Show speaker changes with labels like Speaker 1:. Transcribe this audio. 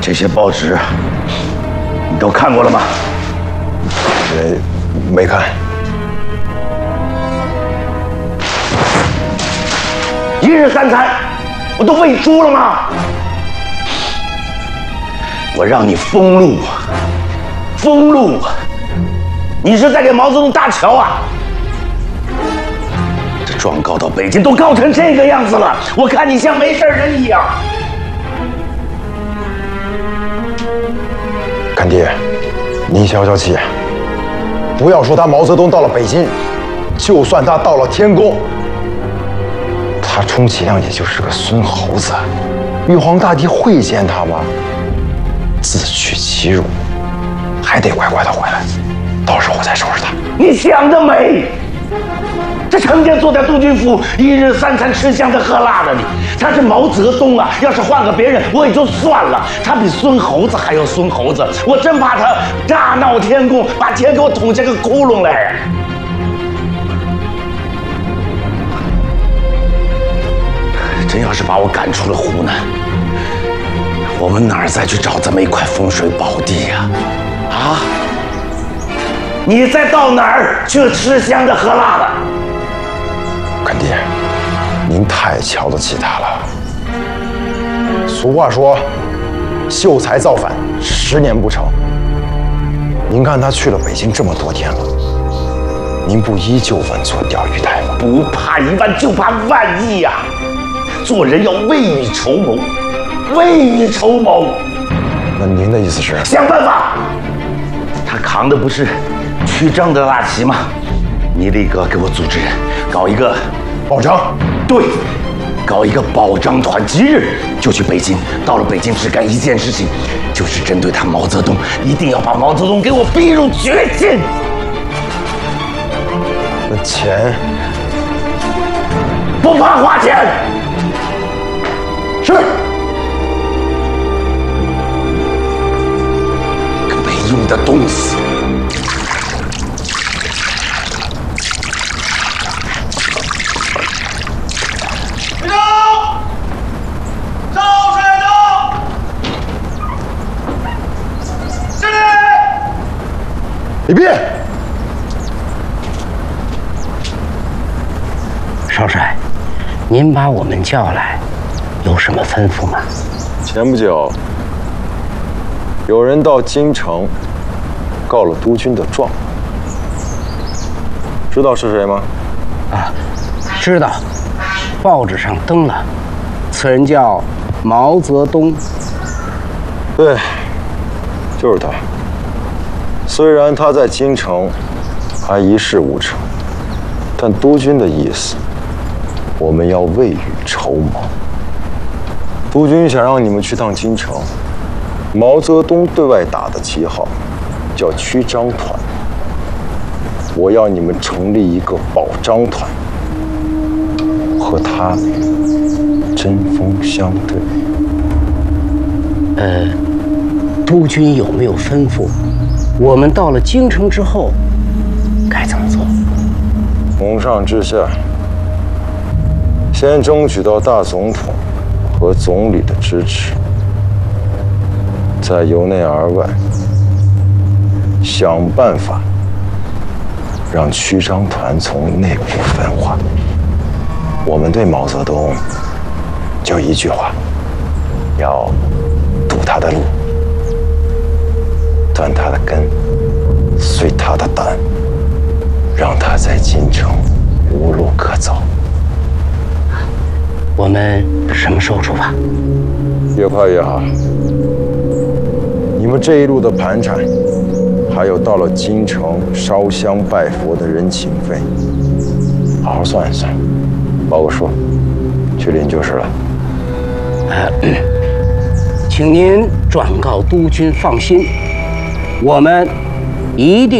Speaker 1: 这些报纸你都看过了吗？
Speaker 2: 没看。
Speaker 1: 一日三餐，我都喂猪了吗？我让你封路，封路，你是在给毛泽东搭桥啊？这状告到北京都告成这个样子了，我看你像没事人一样。
Speaker 2: 干爹，您消消气，不要说他毛泽东到了北京，就算他到了天宫，他充其量也就是个孙猴子，玉皇大帝会见他吗？自取其辱，还得乖乖的回来，到时候我再收拾他。
Speaker 1: 你想得美！这成天坐在督军府，一日三餐吃香的喝辣的，他是毛泽东啊！要是换个别人，我也就算了，他比孙猴子还要孙猴子，我真怕他大闹天宫，把天给我捅下个窟窿来。真要是把我赶出了湖南，我们哪儿再去找这么一块风水宝地呀？啊！你再到哪儿去吃香的喝辣的？
Speaker 2: 干爹，您太瞧得起他了。俗话说，秀才造反10年不成。您看他去了北京这么多天了，您不依旧稳坐钓鱼台吗？
Speaker 1: 不怕一万，就怕万一呀！做人要未雨绸缪，未雨绸缪。
Speaker 2: 那您的意思是？
Speaker 1: 想办法。他扛的不是曲张的大旗吗？你立刻给我组织人搞一个
Speaker 2: 保章。
Speaker 1: 对，搞一个保章团，即日就去北京。到了北京只干一件事情，就是针对他毛泽东，一定要把毛泽东给我逼入绝境。
Speaker 2: 那钱
Speaker 1: 不怕花钱。是。个没用的东西。
Speaker 3: 队长，赵帅长，这里。
Speaker 2: 李弼。
Speaker 4: 少帅，您把我们叫来，有什么吩咐吗？
Speaker 2: 前不久，有人到京城告了督军的状，知道是谁吗？
Speaker 4: 啊，知道，报纸上登了，此人叫毛泽东。
Speaker 2: 对，就是他。虽然他在京城还一事无成，但督军的意思，我们要未雨绸缪。督军想让你们去趟京城，毛泽东对外打的旗号叫曲张团，我要你们成立一个保章团，和他针锋相对。
Speaker 4: 督军有没有吩咐，我们到了京城之后该怎么做？
Speaker 2: 从上至下，先争取到大总统和总理的支持，再由内而外想办法让曲张团从内部分化。我们对毛泽东就一句话，要堵他的路，断他的根，碎他的胆，让他在京城无路可走。
Speaker 4: 我们什么时候出发？
Speaker 2: 越快越好。你们这一路的盘缠，还有到了京城烧香拜佛的人情费，好好算一算，报个数，去领就是了。
Speaker 4: 请您转告督军放心，我们一定